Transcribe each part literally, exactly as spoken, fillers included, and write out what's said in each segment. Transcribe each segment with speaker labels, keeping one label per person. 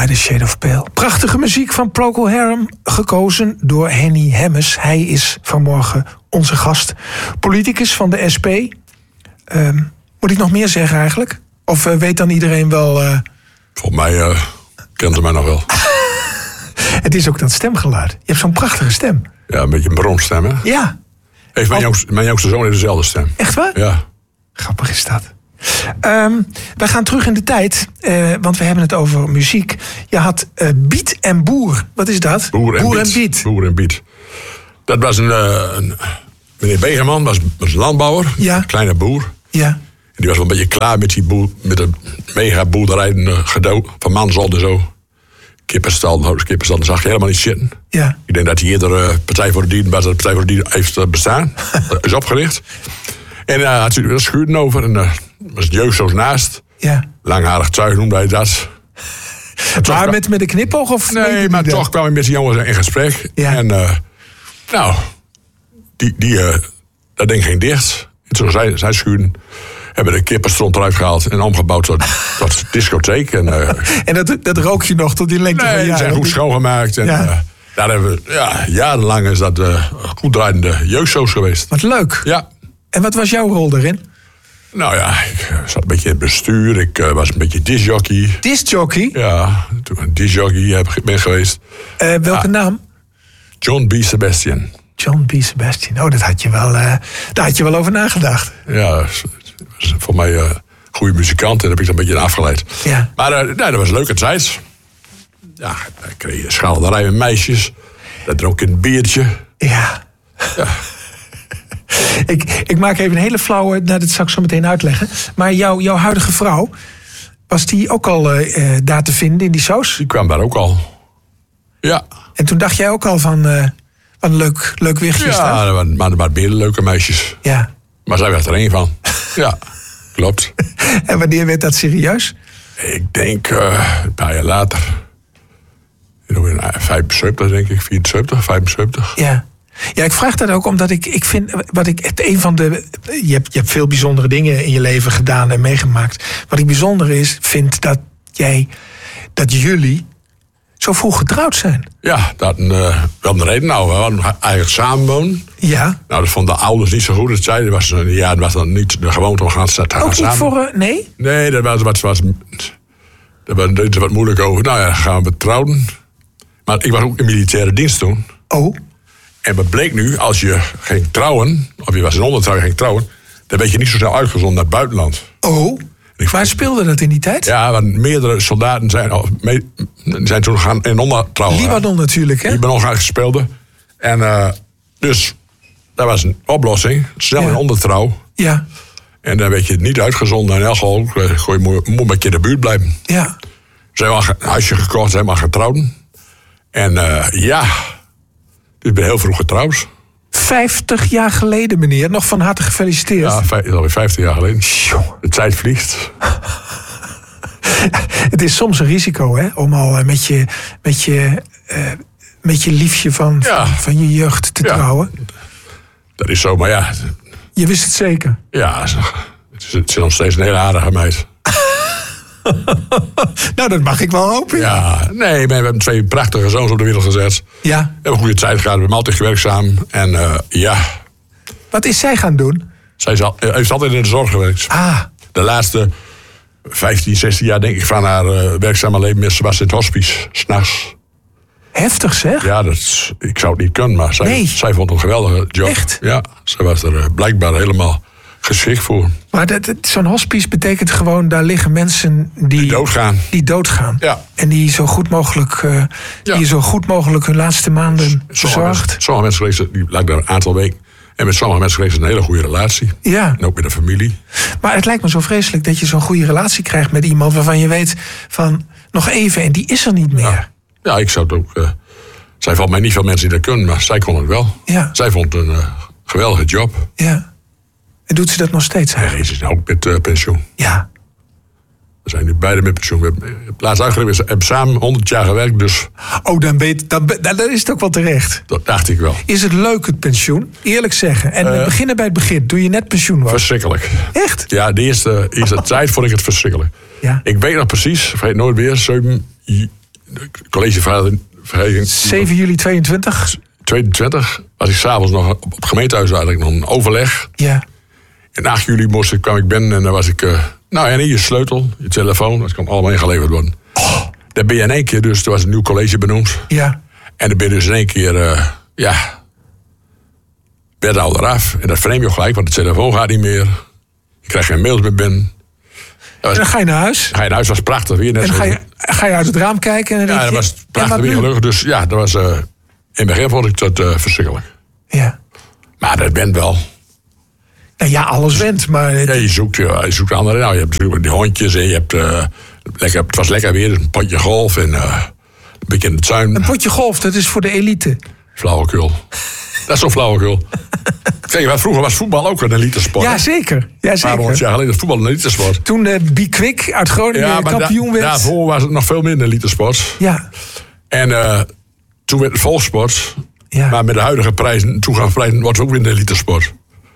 Speaker 1: By the Shade of Pale. Prachtige muziek van Procol Harum, gekozen door Henny Hemmes. Hij is vanmorgen onze gast. Politicus van de S P. Uh, moet ik nog meer zeggen eigenlijk? Of uh, weet dan iedereen wel... Uh...
Speaker 2: Volgens mij uh, kent hij mij nog wel.
Speaker 1: Het is ook dat stemgeluid. Je hebt zo'n prachtige stem.
Speaker 2: Ja, een beetje een bromstem, hè?
Speaker 1: Ja.
Speaker 2: Heeft mijn, jongste, mijn jongste zoon heeft dezelfde stem.
Speaker 1: Echt waar?
Speaker 2: Ja.
Speaker 1: Grappig is dat. Um, wij gaan terug in de tijd, uh, want we hebben het over muziek. Je had uh, Beat en Boer. Wat is dat?
Speaker 2: Boer en,
Speaker 1: Boer
Speaker 2: Beat.
Speaker 1: en Beat.
Speaker 2: Boer en Beat. Dat was een... Uh, een meneer Begeman was, was een landbouwer.
Speaker 1: Ja.
Speaker 2: Een kleine boer.
Speaker 1: Ja.
Speaker 2: En die was wel een beetje klaar met die boel, met de mega boerderij uh, gedoe van Mansol en zo. Kippenstal, kippenstal, dan zag je helemaal niet zitten.
Speaker 1: Ja.
Speaker 2: Ik denk dat die eerder uh, Partij voor de Dieren, maar de Partij voor de Dieren heeft uh, bestaan. is opgericht. En uh, had hij er schuurden over. En uh, was het jeugdzoos naast.
Speaker 1: Ja.
Speaker 2: Langharig tuig noemde hij dat.
Speaker 1: Maar kwam... met, met een knipoog? Of
Speaker 2: nee, maar toch kwam hij met die jongens in gesprek.
Speaker 1: Ja.
Speaker 2: En uh, nou, die, die, uh, dat ding ging dicht. En toen zijn, zijn schuurden hebben de kippenstront eruit gehaald en omgebouwd tot, tot discotheek. En, uh,
Speaker 1: en dat, dat rook je nog tot die lengte
Speaker 2: nee,
Speaker 1: van jaren?
Speaker 2: Die zijn goed schoongemaakt. En,
Speaker 1: ja.
Speaker 2: uh, daar hebben we, ja, jarenlang is dat uh, goed draaiende jeugdsoos geweest.
Speaker 1: Wat leuk.
Speaker 2: Ja.
Speaker 1: En wat was jouw rol daarin?
Speaker 2: Nou ja, ik zat een beetje in het bestuur. Ik uh, was een beetje discjockey.
Speaker 1: Discjockey?
Speaker 2: Ja, toen een discjockey ben geweest.
Speaker 1: Uh, welke
Speaker 2: ja.
Speaker 1: naam?
Speaker 2: John B. Sebastian.
Speaker 1: John B. Sebastian. Oh, dat had je wel, uh, daar had je wel over nagedacht.
Speaker 2: Ja, voor mij een uh, goede muzikant. En daar heb ik er een beetje in afgeleid.
Speaker 1: Ja.
Speaker 2: Maar uh, nee, dat was een leuke tijd. Ja, ik kreeg schaalderij met meisjes. Dat dronk een biertje.
Speaker 1: Ja.
Speaker 2: Ja.
Speaker 1: ik, ik maak even een hele flauwe, nou, dat zal ik zo meteen uitleggen. Maar jou, jouw huidige vrouw, was die ook al uh, daar te vinden in die saus?
Speaker 2: Die kwam daar ook al. Ja.
Speaker 1: En toen dacht jij ook al van, uh, wat een leuk, leuk wichtje is dat?
Speaker 2: Ja, maar er waren meer leuke meisjes.
Speaker 1: Ja.
Speaker 2: Maar zij werd er één van. Ja, klopt.
Speaker 1: En wanneer werd dat serieus?
Speaker 2: Ik denk uh, een paar jaar later. In vijfenzeventig, denk ik. vierenzeventig, vijfenzeventig.
Speaker 1: Ja. Ja, ik vraag dat ook omdat ik, ik vind, wat ik, het een van de, je hebt, je hebt veel bijzondere dingen in je leven gedaan en meegemaakt. Wat ik bijzonder is, vind dat jij, dat jullie zo vroeg getrouwd zijn.
Speaker 2: Ja, dat uh, wel een reden. Nou, we hadden eigenlijk samenwonen.
Speaker 1: Ja.
Speaker 2: Nou, dat vonden de ouders niet zo goed. Het zei, was, ja, dat was dan niet de gewoonte om gaan, te gaan
Speaker 1: ook
Speaker 2: samen.
Speaker 1: Ook niet voor, uh, nee?
Speaker 2: Nee, dat was, was, was, dat was, dat was wat moeilijk over. Nou ja, gaan we trouwen. Maar ik was ook in militaire dienst toen.
Speaker 1: Oh.
Speaker 2: En het bleek nu, als je ging trouwen, of je was in ondertrouw, je ging trouwen, dan werd je niet zo snel uitgezonden naar het buitenland.
Speaker 1: Oh, waar speelde dat in die tijd?
Speaker 2: Ja, want meerdere soldaten zijn, of, me, zijn toen gaan in ondertrouwen.
Speaker 1: Libanon natuurlijk, hè?
Speaker 2: Libanon gaan speelde. En uh, dus, dat was een oplossing. Snel ja. in ondertrouw.
Speaker 1: Ja.
Speaker 2: En dan werd je niet uitgezonden. En in elk geval, gooi je moet een beetje in de buurt blijven.
Speaker 1: Ja.
Speaker 2: Ze hebben een huisje gekocht, ze hebben getrouwd. En uh, ja... Ik ben heel vroeg getrouwd.
Speaker 1: Vijftig jaar geleden, meneer. Nog van harte gefeliciteerd.
Speaker 2: Ja, vijf, alweer vijftig jaar geleden. De tijd vliegt.
Speaker 1: Het is soms een risico, hè? Om al met je, met je, uh, met je liefje van, ja. van, van je jeugd te ja. trouwen.
Speaker 2: Dat is zo, maar ja.
Speaker 1: Je wist het zeker?
Speaker 2: Ja, het is, het is nog steeds een hele aardige meid.
Speaker 1: Nou, dat mag ik wel hopen.
Speaker 2: Ja, nee, we hebben twee prachtige zoons op de wereld gezet.
Speaker 1: Ja.
Speaker 2: We hebben een goede tijd gehad, we hebben altijd werkzaam. En uh, ja.
Speaker 1: Wat is zij gaan doen?
Speaker 2: Zij is al, heeft altijd in de zorg gewerkt.
Speaker 1: Ah.
Speaker 2: De laatste vijftien, zestien jaar denk ik van haar uh, werkzame leven was in het hospice, 's nachts.
Speaker 1: Heftig zeg.
Speaker 2: Ja, dat is, ik zou het niet kunnen, maar zij,
Speaker 1: nee.
Speaker 2: zij vond het een geweldige job.
Speaker 1: Echt?
Speaker 2: Ja, zij was er uh, blijkbaar helemaal geschikt voor.
Speaker 1: Maar dat, dat, zo'n hospice betekent gewoon, daar liggen mensen die,
Speaker 2: die doodgaan.
Speaker 1: Die doodgaan.
Speaker 2: Ja.
Speaker 1: En die zo goed mogelijk, uh, ja. die zo goed mogelijk hun laatste maanden verzorgt.
Speaker 2: Sommige mensen kregen, die lag daar een aantal weken. En met sommige mensen kregen ze een hele goede relatie.
Speaker 1: Ja.
Speaker 2: En ook met de familie.
Speaker 1: Maar het lijkt me zo vreselijk dat je zo'n goede relatie krijgt met iemand waarvan je weet van nog even en die is er niet meer.
Speaker 2: Ja, ja ik zou het ook. Uh, zij valt mij niet veel mensen die dat kunnen, maar zij kon het wel.
Speaker 1: Ja.
Speaker 2: Zij vond het een uh, geweldige job.
Speaker 1: Ja. En doet ze dat nog steeds eigenlijk?
Speaker 2: Nee, ze is ook met uh, pensioen.
Speaker 1: Ja.
Speaker 2: We zijn nu beide met pensioen. We hebben laatst uitgerekend, we hebben samen honderd jaar gewerkt, dus...
Speaker 1: Oh, dan, weet, dan, dan, dan is het ook wel terecht.
Speaker 2: Dat dacht ik wel.
Speaker 1: Is het leuk, het pensioen? Eerlijk zeggen. En we uh, beginnen bij het begin, toen je net pensioen was.
Speaker 2: Verschrikkelijk.
Speaker 1: Echt?
Speaker 2: Ja, de eerste, eerste tijd vond ik het verschrikkelijk.
Speaker 1: Ja.
Speaker 2: Ik weet nog precies, ik weet nooit weer, zeven collegevereniging.
Speaker 1: zeven juli tweeëntwintig.
Speaker 2: tweeëntwintig was ik s'avonds nog op het gemeentehuis, had ik nog een overleg.
Speaker 1: Ja.
Speaker 2: En acht juli moest ik, kwam ik binnen en dan was ik... Uh, nou, en hier je sleutel, je telefoon, dat kan allemaal ingeleverd worden. Oh. Daar ben je in één keer, dus er was een nieuw college benoemd.
Speaker 1: Ja.
Speaker 2: En dan ben je dus in één keer, uh, ja... wethouder af. En dat vreemd je ook gelijk, want de telefoon gaat niet meer. Je krijgt geen mails meer binnen.
Speaker 1: Was, en dan ga je naar huis.
Speaker 2: Ga je naar huis, was prachtig weer. Net
Speaker 1: en dan ga je, ga je uit het raam kijken. En dan
Speaker 2: ja, dat
Speaker 1: je,
Speaker 2: was prachtig weer gelukkig. Dus ja, dat was... Uh, in het begin vond ik dat uh, verschrikkelijk.
Speaker 1: Ja.
Speaker 2: Maar dat bent wel...
Speaker 1: Nou ja, alles went, maar...
Speaker 2: Ja, je zoekt, je zoekt andere... Nou, je hebt natuurlijk die hondjes en je hebt... Uh, lekker, het was lekker weer, een potje golf en... Uh, een beetje in de tuin.
Speaker 1: Een potje golf, dat is voor de elite.
Speaker 2: Flauwekul. Dat is zo flauwekul. Kijk, wat vroeger was voetbal ook een elitesport.
Speaker 1: Ja, zeker. Ja, zeker.
Speaker 2: honderd jaar geleden was voetbal een elitesport.
Speaker 1: Toen uh, Bikwik uit Groningen ja, kampioen da, werd.
Speaker 2: Daarvoor was het nog veel minder elitesport.
Speaker 1: Ja.
Speaker 2: En uh, toen werd het volkssport.
Speaker 1: Ja.
Speaker 2: Maar met de huidige prijzen, toegangsprijzen, wordt het ook weer een elitesport.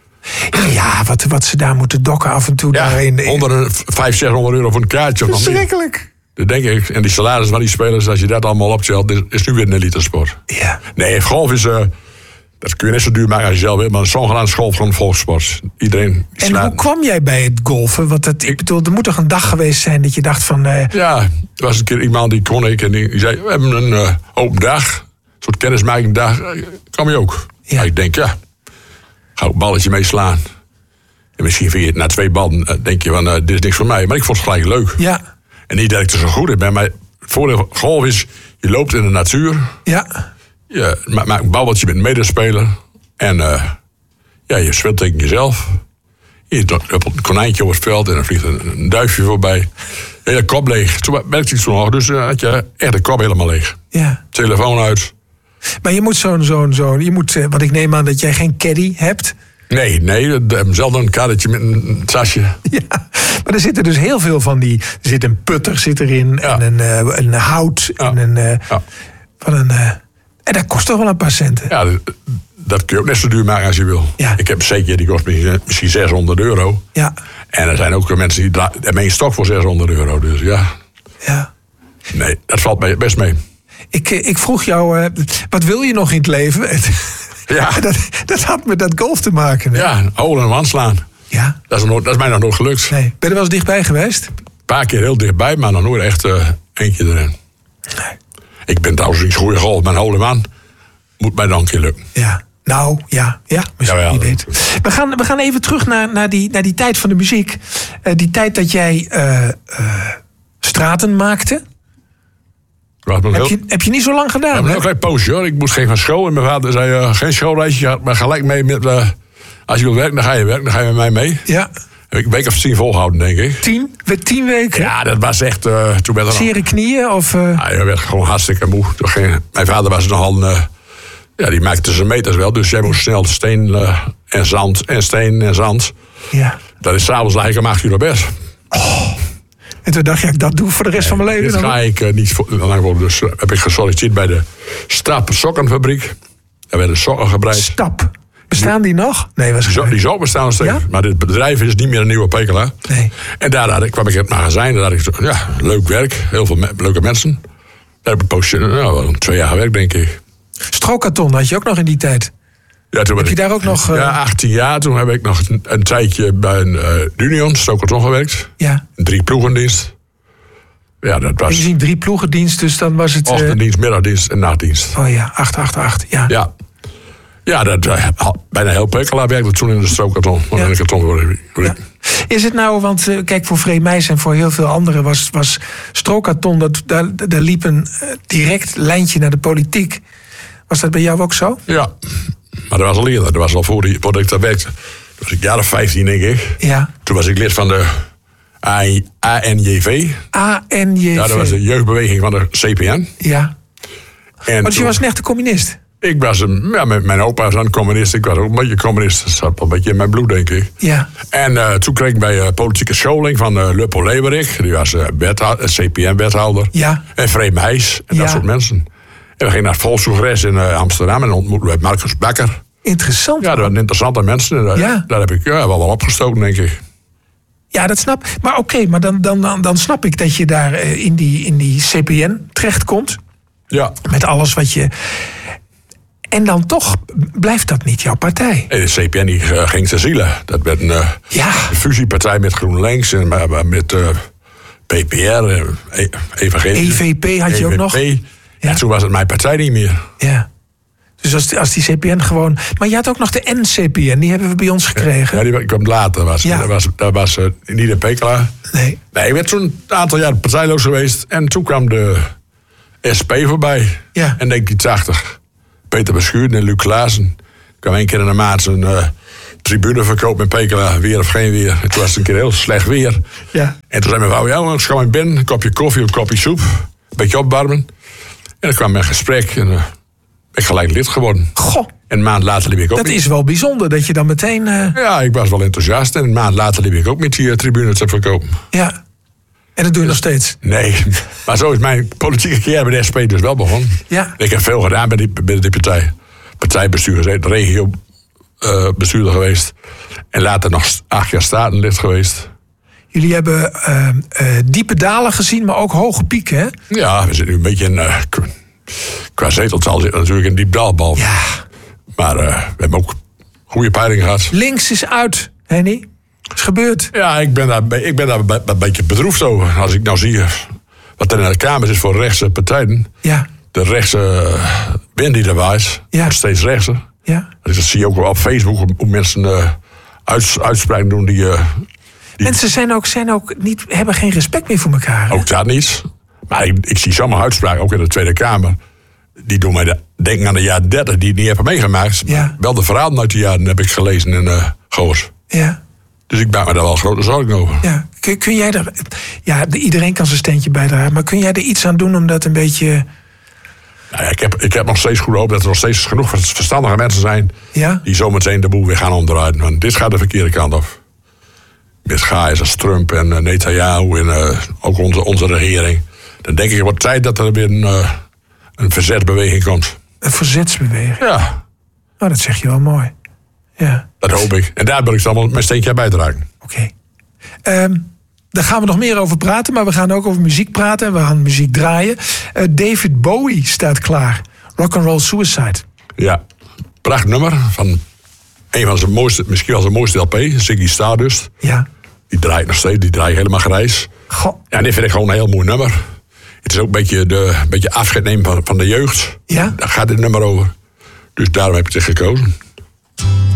Speaker 1: Ja, wat, wat ze daar moeten dokken af en toe.
Speaker 2: Ja,
Speaker 1: daarin.
Speaker 2: onder een vijfhonderd, zeshonderd euro voor een kaartje.
Speaker 1: Verschrikkelijk.
Speaker 2: Dat denk ik. En die salarissen van die spelers, als je dat allemaal optelt, is, is nu weer een elitesport.
Speaker 1: Ja.
Speaker 2: Nee, golf is... Uh, dat kun je net zo duur maken als je zelf wil, maar zo'n gedaan golf gewoon een volkssport. Iedereen.
Speaker 1: En
Speaker 2: slaat.
Speaker 1: hoe kwam jij bij het golfen? Want het, ik bedoel, er moet toch een dag geweest zijn dat je dacht van... Uh...
Speaker 2: Ja, er was een keer iemand die kon ik en die, die zei, we hebben een uh, open dag, een soort kennismakingdag, uh, kan je ook. Ja. Maar ik denk, ja, ga ook een balletje mee slaan. En misschien vind je na twee ballen, uh, denk je van, uh, dit is niks voor mij. Maar ik vond het gelijk leuk.
Speaker 1: Ja.
Speaker 2: En niet dat ik er zo goed in ben, maar het voordeel golf is, je loopt in de natuur.
Speaker 1: Ja.
Speaker 2: Je maakt een babbeltje met een medespeler. En uh, ja, je speelt tegen jezelf. Je druppelt een konijntje over het veld en dan vliegt een, een duifje voorbij. De hele kop leeg. Toen merkte ik toen nog, dus uh, had je echt de kop helemaal leeg.
Speaker 1: Ja.
Speaker 2: Telefoon uit.
Speaker 1: Maar je moet zo'n, zo'n, zo'n, je moet, want ik neem aan dat jij geen caddy hebt.
Speaker 2: Nee, nee, zelf een kadertje met een tasje.
Speaker 1: Ja, maar er zitten dus heel veel van die... Er zit een putter zit erin, ja. en een, uh, een hout, ja. en een... Uh, ja. van een uh, en dat kost toch wel een paar centen.
Speaker 2: Ja, dat, dat kun je ook net zo duur maken als je wil. Ja. Ik heb een setje, die kost misschien zeshonderd euro.
Speaker 1: Ja.
Speaker 2: En er zijn ook mensen die dra- hebben een stok voor zeshonderd euro. Dus ja.
Speaker 1: Ja.
Speaker 2: Nee, dat valt mij best mee.
Speaker 1: Ik, ik vroeg jou, uh, wat wil je nog in het leven? Ja. dat, dat had met dat golf te maken. Hè?
Speaker 2: Ja, hole en one slaan.
Speaker 1: Ja.
Speaker 2: Dat is, nog, dat is mij nog nooit gelukt.
Speaker 1: Nee. Ben je er wel eens dichtbij geweest?
Speaker 2: Een paar keer heel dichtbij, maar nog nooit echt uh, één keer erin.
Speaker 1: Nee.
Speaker 2: Ik ben trouwens niet zo'n goede golf, maar een hole in one moet mij dan een keer lukken.
Speaker 1: Ja. Nou, ja, ja, misschien ja, niet beter. We gaan, we gaan even terug naar, naar, die, naar die tijd van de muziek. Uh, die tijd dat jij uh, uh, straten maakte. Heb, heel... je, heb je niet zo lang gedaan,
Speaker 2: ja,
Speaker 1: hè?
Speaker 2: Een klein poosje, hoor. Ik moest geen van school. En mijn vader zei, uh, geen schoolreisje, maar gelijk mee met... Uh, als je wilt werken, dan ga je werken. Dan ga je met mij mee.
Speaker 1: Ja.
Speaker 2: Heb ik een week of tien volgehouden, denk ik.
Speaker 1: Tien? Met tien weken?
Speaker 2: Ja, dat was echt... Uh, toen werd er
Speaker 1: Zere knieën? Of, uh...
Speaker 2: ja, je werd gewoon hartstikke moe. Geen... Mijn vader was nogal een... Uh, ja, die maakte zijn meters wel. Dus jij moest snel steen uh, en zand en steen en zand.
Speaker 1: Ja.
Speaker 2: Dat is s'avonds eigenlijk om acht uur op bed.
Speaker 1: Oh. En toen dacht je, ik dat doe voor de rest nee, van mijn leven.
Speaker 2: Dit
Speaker 1: dan
Speaker 2: ga ik uh, niet lang worden. Dus uh, heb ik gesolliciteerd bij de Stap Sokkenfabriek. Daar werden sokken gebreid.
Speaker 1: Stap. Bestaan die nog? Nee, was
Speaker 2: die, die zou bestaan nog steeds. Ja? Maar dit bedrijf is niet meer een nieuwe Pekela.
Speaker 1: Nee.
Speaker 2: En daar had ik, kwam ik in het magazijn. Daar had ik ja, leuk werk. Heel veel me- leuke mensen. Daar heb ik een poosje, nou, twee jaar gewerkt, denk ik.
Speaker 1: Strookkarton had je ook nog in die tijd.
Speaker 2: Ja, toen
Speaker 1: heb je
Speaker 2: ik,
Speaker 1: daar ook nog... Uh...
Speaker 2: Ja, achttien jaar. Toen heb ik nog een, een tijdje bij een uh, Union, strookkarton gewerkt.
Speaker 1: Ja.
Speaker 2: Een drie ploegendienst. Ja, dat was...
Speaker 1: Je ziet drie ploegendienst, dus dan was het...
Speaker 2: Ochtenddienst, uh... middagdienst en nachtdienst.
Speaker 1: Oh ja, acht acht acht, ja.
Speaker 2: Ja. Ja, dat, uh, bijna heel Pekela werkte toen in de strookkarton. Ja. In de karton. Ja.
Speaker 1: Is het nou, want uh, kijk, voor Vreemijs en voor heel veel anderen was, was strookkarton, dat, daar, daar liep een uh, direct lijntje naar de politiek. Was dat bij jou ook zo?
Speaker 2: Ja, maar dat was al eerder. Dat was al voordat voor ik daar werkte. Toen was ik jaar of vijftien, denk ik.
Speaker 1: Ja.
Speaker 2: Toen was ik lid van de A N J V.
Speaker 1: A N J V.
Speaker 2: Ja, dat was de jeugdbeweging van de C P N.
Speaker 1: Ja. En dus je was een echte communist?
Speaker 2: Ik was een, ja, mijn opa was een communist. Ik was ook een beetje communist. Dat zat een beetje in mijn bloed, denk ik.
Speaker 1: Ja.
Speaker 2: En uh, toen kreeg ik bij uh, politieke scholing van uh, Luppo Leberik. Die was uh, C P N-wethouder. Ja. En Vreemijs. En ja. Dat soort mensen. En we gingen naar het Volkscongres in uh, Amsterdam. En ontmoetten we Marcus Bakker.
Speaker 1: Interessant.
Speaker 2: Ja, dat waren interessante mensen. En daar, ja. daar heb ik ja, wel wel opgestoken, denk ik.
Speaker 1: Ja, dat snap ik. Maar oké, okay, maar dan, dan, dan, dan snap ik dat je daar uh, in, die, in die C P N terechtkomt.
Speaker 2: Ja.
Speaker 1: Met alles wat je... En dan toch blijft dat niet jouw partij.
Speaker 2: Nee, de C P N die, uh, ging te zielen. Dat werd een uh,
Speaker 1: ja.
Speaker 2: fusiepartij met GroenLinks en uh, met uh, P P R, uh, Evangelisch.
Speaker 1: E V P had je
Speaker 2: E V P.
Speaker 1: ook nog.
Speaker 2: Ja. En toen was het mijn partij niet meer.
Speaker 1: Ja. Dus als die, als die C P N gewoon... Maar je had ook nog de N C P N, die hebben we bij ons gekregen.
Speaker 2: Ja, die kwam later. Was, ja. Dat was, dat was uh, niet de Pekela.
Speaker 1: Nee.
Speaker 2: Nee, ik ben toen een aantal jaar partijloos geweest. En toen kwam de S P voorbij.
Speaker 1: Ja.
Speaker 2: En denk ik tachtig. Peter Beschuurden en Luc Klaassen. Ik kwam één keer in de maand een uh, tribune verkoop met Pekela. Weer of geen weer. En toen was het een keer heel slecht weer.
Speaker 1: Ja.
Speaker 2: En toen zei mijn vrouw, ja, ik ga maar binnen. Een kopje koffie, een kopje soep. Een beetje opwarmen. En dan kwam mijn gesprek. En uh, ben ik gelijk lid geworden.
Speaker 1: Goh.
Speaker 2: En een maand later liep ik ook
Speaker 1: Dat
Speaker 2: met...
Speaker 1: is wel bijzonder dat je dan meteen... Uh...
Speaker 2: Ja, ik was wel enthousiast. En een maand later liep ik ook met die uh, tribune te verkopen.
Speaker 1: Ja. En dat doe je dus, nog steeds?
Speaker 2: Nee. Maar zo is mijn politieke carrière bij de S P dus wel begonnen.
Speaker 1: Ja.
Speaker 2: Ik heb veel gedaan bij die, bij die partij. Partijbestuurder, regio uh, bestuurder geweest. En later nog acht jaar statenlid geweest.
Speaker 1: Jullie hebben uh, uh, diepe dalen gezien, maar ook hoge pieken, hè?
Speaker 2: Ja, we zitten nu een beetje in... Uh, qua zeteltal zit natuurlijk een diep daalbal.
Speaker 1: Ja.
Speaker 2: Maar uh, we hebben ook goede peilingen gehad.
Speaker 1: Links is uit, Henny. Is gebeurd.
Speaker 2: Ja, ik ben daar, ik ben daar een, een beetje bedroefd over. Als ik nou zie wat er in de Kamer is voor rechtse partijen.
Speaker 1: Ja.
Speaker 2: De rechtse wind die er waait.
Speaker 1: Ja.
Speaker 2: Wordt steeds rechtser.
Speaker 1: Ja.
Speaker 2: Dat zie je ook wel op Facebook. Hoe mensen uh, uits, uitspraken doen die, uh, die...
Speaker 1: Mensen zijn ook, zijn ook niet, hebben geen respect meer voor elkaar. Hè?
Speaker 2: Ook dat niet. Maar ik, ik zie sommige uitspraken, ook in de Tweede Kamer. Die doen mij de, denken aan de jaren dertig, die ik niet hebben meegemaakt.
Speaker 1: Ja.
Speaker 2: Wel de verhalen uit die jaren heb ik gelezen in uh, Goos.
Speaker 1: Ja.
Speaker 2: Dus ik maak me daar wel grote zorgen over.
Speaker 1: Ja. Kun, kun jij er... Ja, iedereen kan zijn steentje bijdragen. Maar kun jij er iets aan doen om dat een beetje...
Speaker 2: Nou ja, ik, heb, ik heb nog steeds goede hoop dat er nog steeds genoeg verstandige mensen zijn...
Speaker 1: Ja?
Speaker 2: die zometeen de boel weer gaan omdraaien. Want dit gaat de verkeerde kant op. Met Gaius als Trump en uh, Netanyahu en uh, ook onze, onze regering. Dan denk ik, het wordt tijd dat er weer een, uh, een verzetsbeweging komt.
Speaker 1: Een verzetsbeweging?
Speaker 2: Ja.
Speaker 1: Oh, dat zeg je wel mooi. Ja.
Speaker 2: Dat hoop ik. En daar wil ik allemaal mijn steentje aan bijdragen.
Speaker 1: Oké. Okay. Um, daar gaan we nog meer over praten, maar we gaan ook over muziek praten en we gaan muziek draaien. Uh, David Bowie staat klaar. Rock'n'Roll Suicide.
Speaker 2: Ja, prachtig nummer van een van zijn mooiste, misschien wel zijn mooiste L P, Ziggy Stardust.
Speaker 1: Ja.
Speaker 2: Die draait nog steeds, die draait helemaal grijs.
Speaker 1: Goh.
Speaker 2: Ja, dit vind ik gewoon een heel mooi nummer. Het is ook een beetje, de, een beetje afscheid nemen van, van de jeugd.
Speaker 1: Ja.
Speaker 2: Daar gaat dit nummer over. Dus daarom heb ik het gekozen.